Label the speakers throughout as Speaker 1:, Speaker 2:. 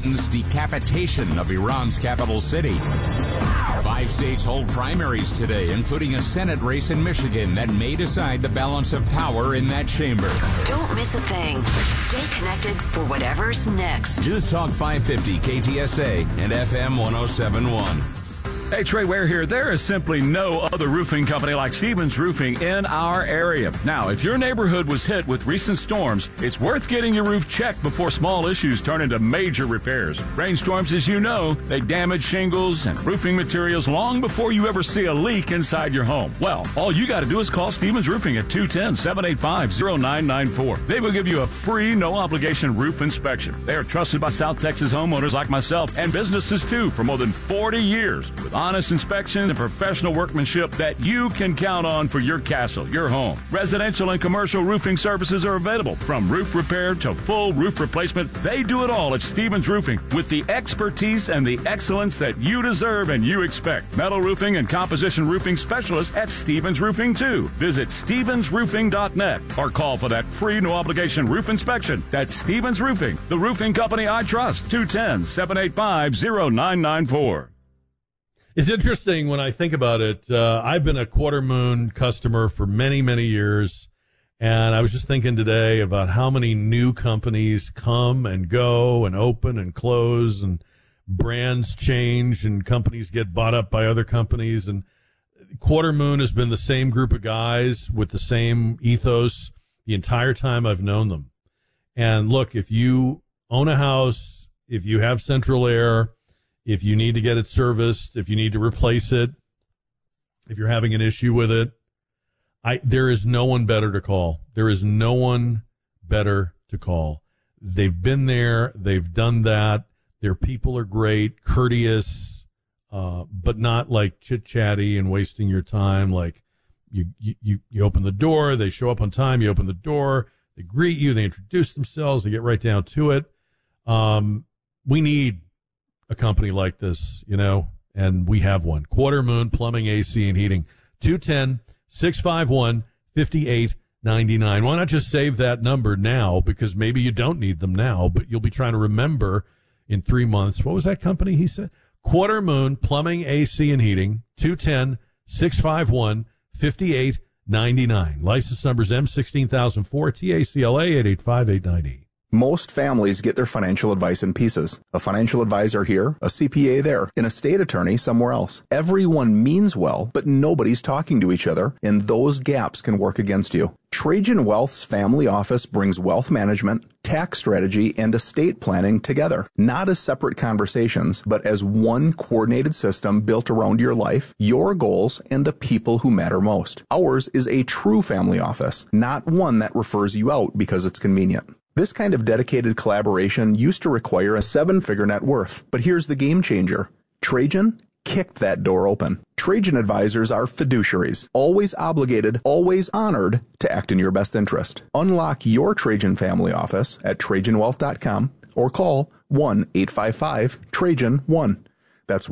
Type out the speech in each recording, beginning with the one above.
Speaker 1: decapitation of Iran's capital city. 5 states hold primaries today, including a Senate race in Michigan that may decide the balance of power in that chamber.
Speaker 2: Don't miss a thing. Stay connected for whatever's next.
Speaker 1: News Talk 550 KTSA and FM 1071.
Speaker 3: Hey, Trey Ware here. There is simply no other roofing company like Stevens Roofing in our area. Now, if your neighborhood was hit with recent storms, it's worth getting your roof checked before small issues turn into major repairs. Rainstorms, as you know, they damage shingles and roofing materials long before you ever see a leak inside your home. Well, all you got to do is call Stevens Roofing at 210-785-0994. They will give you a free, no-obligation roof inspection. They are trusted by South Texas homeowners like myself and businesses, too, for more than 40 years. With honest inspections and professional workmanship that you can count on for your castle, your home. Residential and commercial roofing services are available, from roof repair to full roof replacement. They do it all at Stevens Roofing with the expertise and the excellence that you deserve and you expect. Metal roofing and composition roofing specialists at Stevens Roofing, too. Visit stevensroofing.net or call for that free no-obligation roof inspection. That's Stevens Roofing, the roofing company I trust. 210-785-0994.
Speaker 4: It's interesting when I think about it. I've been a Quarter Moon customer for many, many years, and I was just thinking today about how many new companies come and go and open and close, and brands change and companies get bought up by other companies. And Quarter Moon has been the same group of guys with the same ethos the entire time I've known them. And look, if you own a house, if you have central air, if you need to get it serviced, if you need to replace it, if you're having an issue with it, there is no one better to call. There is no one better to call. They've been there. They've done that. Their people are great, courteous, but not like chit-chatty and wasting your time. Like you open the door, they show up on time, you open the door, they greet you, they introduce themselves, they get right down to it. We need a company like this, and we have one. Quarter Moon Plumbing, AC, and Heating. 210-651-5899. Why not just save that number now? Because maybe you don't need them now, but you'll be trying to remember in 3 months. What was that company he said? Quarter Moon Plumbing, AC, and Heating. 210-651-5899. License numbers M16004, TACLA 885-890.
Speaker 5: Most families get their financial advice in pieces. A financial advisor here, a CPA there, an estate attorney somewhere else. Everyone means well, but nobody's talking to each other, and those gaps can work against you. Trajan Wealth's family office brings wealth management, tax strategy, and estate planning together, not as separate conversations, but as one coordinated system built around your life, your goals, and the people who matter most. Ours is a true family office, not one that refers you out because it's convenient. This kind of dedicated collaboration used to require a 7-figure net worth, but here's the game changer. Trajan kicked that door open. Trajan advisors are fiduciaries, always obligated, always honored to act in your best interest. Unlock your Trajan family office at TrajanWealth.com or call 1-855-TRAJAN-1. That's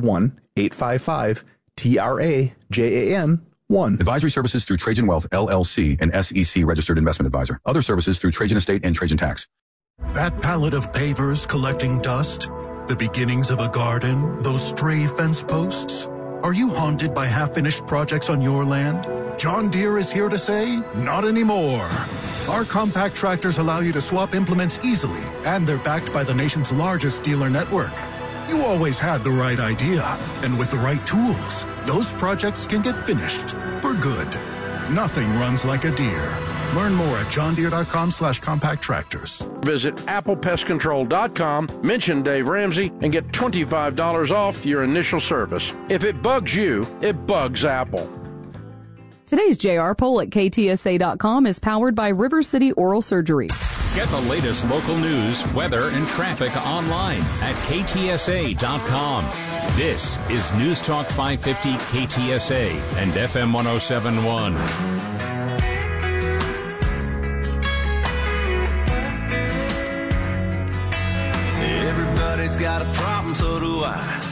Speaker 5: 1-855-TRAJAN-1.
Speaker 6: Advisory services through Trajan Wealth, LLC, an SEC registered investment advisor. Other services through Trajan Estate and Trajan Tax.
Speaker 7: That pallet of pavers collecting dust, the beginnings of a garden, those stray fence posts. Are you haunted by half-finished projects on your land? John Deere is here to say, not anymore. Our compact tractors allow you to swap implements easily, and they're backed by the nation's largest dealer network. You always had the right idea, and with the right tools, those projects can get finished for good. Nothing runs like a Deere. Learn more at johndeere.com/compact tractors.
Speaker 8: Visit applepestcontrol.com, mention Dave Ramsey, and get $25 off your initial service. If it bugs you, it bugs Apple.
Speaker 9: Today's JR poll at KTSA.com is powered by River City Oral Surgery.
Speaker 1: Get the latest local news, weather, and traffic online at KTSA.com. This is News Talk 550 KTSA and FM 1071.
Speaker 10: Everybody's got a problem, so do I.